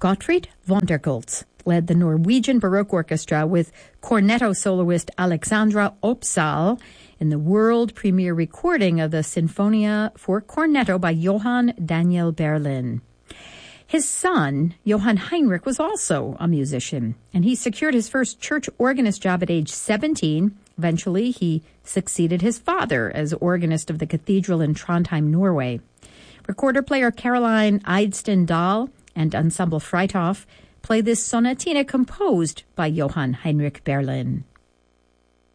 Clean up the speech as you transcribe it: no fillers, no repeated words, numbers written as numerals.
Gottfried von der Goltz led the Norwegian Baroque Orchestra with cornetto soloist Alexandra Opsahl in the world premiere recording of the Sinfonia for Cornetto by Johann Daniel Berlin. His son, Johann Heinrich, was also a musician, and he secured his first church organist job at age 17. Eventually, he succeeded his father as organist of the cathedral in Trondheim, Norway. Recorder-player Caroline Eidsten Dahl and Ensemble Freithof play this sonatina composed by Johann Heinrich Berlin.